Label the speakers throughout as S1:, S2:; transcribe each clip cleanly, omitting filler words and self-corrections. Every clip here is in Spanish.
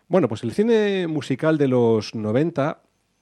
S1: Bueno, pues el cine musical de los 90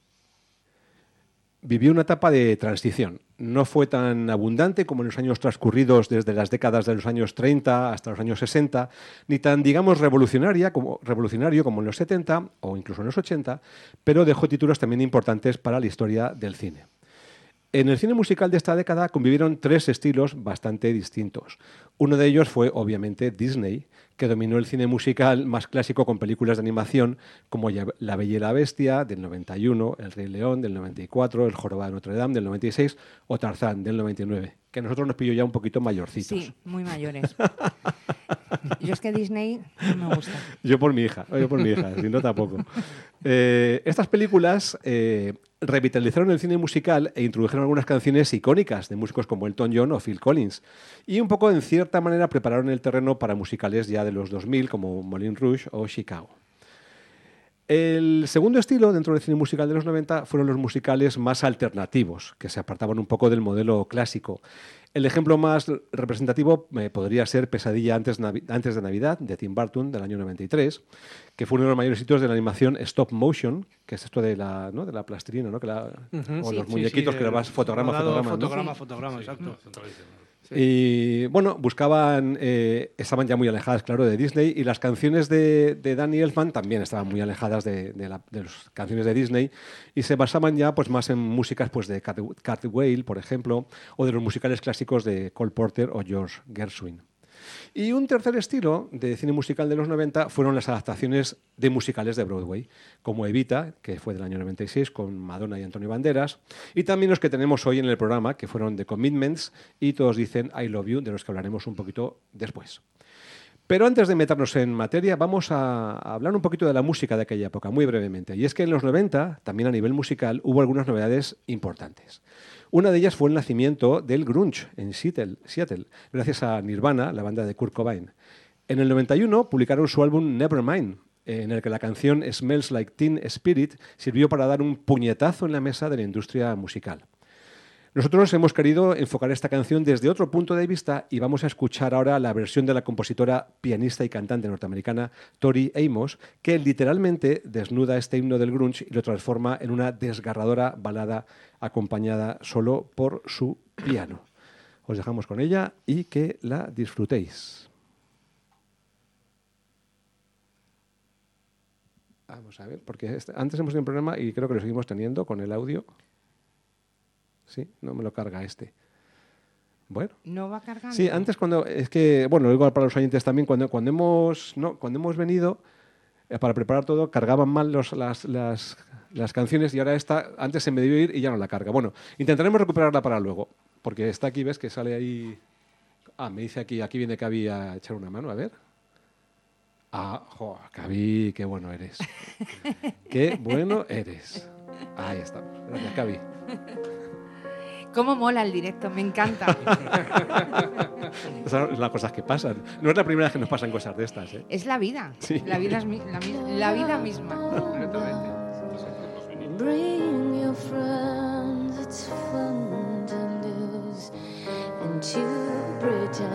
S1: vivió una etapa de transición. No fue tan abundante como en los años transcurridos desde las décadas de los años 30 hasta los años 60, ni tan, digamos, revolucionario como en los 70 o incluso en los 80, pero dejó títulos también importantes para la historia del cine. En el cine musical de esta década convivieron tres estilos bastante distintos. Uno de ellos fue, obviamente, Disney, que dominó el cine musical más clásico con películas de animación como La Bella y la Bestia, del 91, El Rey León, del 94, El Jorobado de Notre Dame, del 96, o Tarzán, del 99, que a nosotros nos pilló ya un poquito mayorcitos.
S2: Sí, muy mayores. Yo es que Disney no me gusta.
S1: Yo por mi hija, si no tampoco. Estas películas revitalizaron el cine musical e introdujeron algunas canciones icónicas de músicos como Elton John o Phil Collins. Y un poco, en cierta manera, prepararon el terreno para musicales ya de los 2000 como Moulin Rouge o Chicago. El segundo estilo dentro del cine musical de los 90 fueron los musicales más alternativos, que se apartaban un poco del modelo clásico. El ejemplo más representativo podría ser Pesadilla antes de Navidad, de Tim Burton, del año 93, que fue uno de los mayores hitos de la animación stop motion, que es esto de la, ¿no?, de la plastilina, ¿no?, o los muñequitos que lo vas fotograma,
S3: fotograma, exacto.
S1: Sí. Y bueno, estaban ya muy alejadas, claro, de Disney, y las canciones de Danny Elfman también estaban muy alejadas de las canciones de Disney, y se basaban ya pues más en músicas pues de Kurt Weill, por ejemplo, o de los musicales clásicos de Cole Porter o George Gershwin. Y un tercer estilo de cine musical de los 90 fueron las adaptaciones de musicales de Broadway, como Evita, que fue del año 96, con Madonna y Antonio Banderas, y también los que tenemos hoy en el programa, que fueron The Commitments y Todos dicen I Love You, de los que hablaremos un poquito después. Pero antes de meternos en materia, vamos a hablar un poquito de la música de aquella época, muy brevemente. Y es que en los 90, también a nivel musical, hubo algunas novedades importantes. Una de ellas fue el nacimiento del grunge en Seattle, gracias a Nirvana, la banda de Kurt Cobain. En el 91 publicaron su álbum Nevermind, en el que la canción Smells Like Teen Spirit sirvió para dar un puñetazo en la mesa de la industria musical. Nosotros hemos querido enfocar esta canción desde otro punto de vista y vamos a escuchar ahora la versión de la compositora, pianista y cantante norteamericana Tori Amos, que literalmente desnuda este himno del grunge y lo transforma en una desgarradora balada acompañada solo por su piano. Os dejamos con ella y que la disfrutéis. Vamos a ver, porque antes hemos tenido un problema y creo que lo seguimos teniendo con el audio. Sí, no me lo carga este. Bueno.
S2: ¿No va cargando?
S1: Sí, antes es que, bueno, igual para los oyentes también, cuando hemos venido para preparar todo, cargaban mal las canciones y ahora antes se me debió ir y ya no la carga. Bueno, intentaremos recuperarla para luego, porque está aquí, ves que sale ahí. Me dice aquí viene Cavi a echar una mano, a ver. Cavi, qué bueno eres. Qué bueno eres. Ahí estamos. Gracias, Cavi.
S2: ¿Cómo mola el directo? Me encanta.
S1: Esas son las cosas que pasan. No es la primera vez que nos pasan cosas de estas, ¿eh?
S2: Es la vida.
S1: Sí.
S2: La vida es la vida misma.
S4: Bring your friends, it's fun to lose and choose.